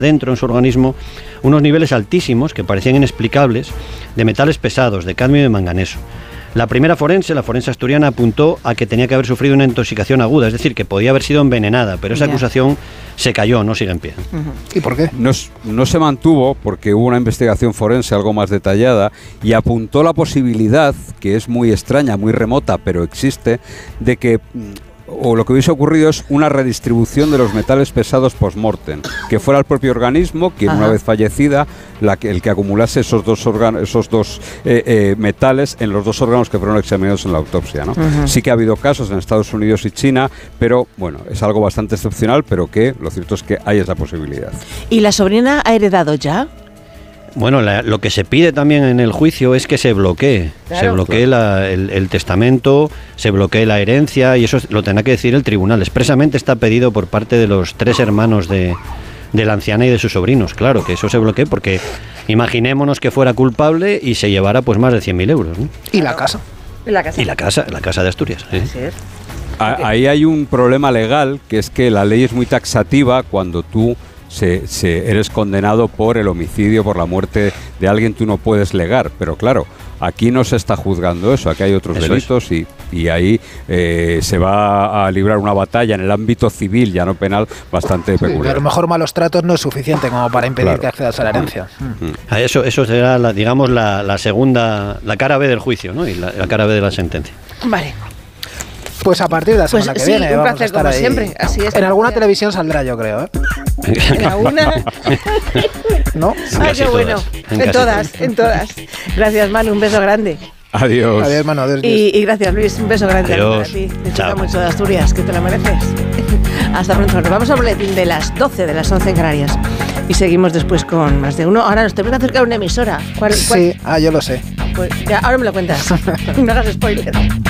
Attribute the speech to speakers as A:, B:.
A: dentro en su organismo unos niveles altísimos que parecían inexplicables de metales pesados, de cadmio y de manganeso. La primera forense, la forense asturiana, apuntó a que tenía que haber sufrido una intoxicación aguda, es decir, que podía haber sido envenenada, pero esa acusación se cayó, no sigue en pie.
B: ¿Y por qué?
C: No se mantuvo porque hubo una investigación forense algo más detallada y apuntó la posibilidad, que es muy extraña, muy remota, pero existe, de que o lo que hubiese ocurrido es una redistribución de los metales pesados post-mortem, que fuera el propio organismo quien, una vez fallecida, el que acumulase esos dos metales en los dos órganos que fueron examinados en la autopsia, ¿no? Sí que ha habido casos en Estados Unidos y China, pero bueno, es algo bastante excepcional, pero que lo cierto es que hay esa posibilidad.
D: ¿Y la sobrina ha heredado ya?
A: Bueno, lo que se pide también en el juicio es que se bloquee, se bloquee el testamento, se bloquee la herencia, y eso lo tendrá que decir el tribunal. Expresamente está pedido por parte de los 3 hermanos de la anciana y de sus sobrinos, claro, que eso se bloquee, porque imaginémonos que fuera culpable y se llevara pues más de 100.000 euros, ¿no?
B: ¿Y la casa?
A: Y la casa de Asturias. ¿Sí?
C: Ahí hay un problema legal, que es que la ley es muy taxativa cuando tú eres condenado por el homicidio, por la muerte de alguien, tú no puedes legar, pero claro, aquí no se está juzgando eso, aquí hay otros delitos y ahí se va a librar una batalla en el ámbito civil, ya no penal, bastante peculiar.
B: A lo mejor malos tratos no es suficiente como para impedir que accedas a la herencia.
A: Eso será, la segunda, la cara B del juicio, ¿no? Y la cara B de la sentencia.
D: Vale.
B: Pues a partir de la semana que viene
D: un
B: vamos
D: placer,
B: a estar
D: como
B: ahí.
D: siempre. Así es.
B: En alguna televisión saldrá, yo creo, ¿eh?
D: ¿En alguna?
B: ¿No?
D: ¡Ay, qué bueno! En todas. Gracias, Manu, un beso grande.
C: Adiós.
B: Adiós, Manu. Adiós.
D: Y gracias, Luis, un beso grande
A: Adiós.
D: para ti. Disfruta mucho de Asturias, que te lo mereces. Hasta pronto. Nos vamos al boletín de las 12, de las 11 en Canarias. Y seguimos después con más de uno. Ahora nos tenemos que acercar a una emisora. ¿Cuál?
B: Sí, yo lo sé.
D: Pues ya, ahora me lo cuentas. No hagas spoiler.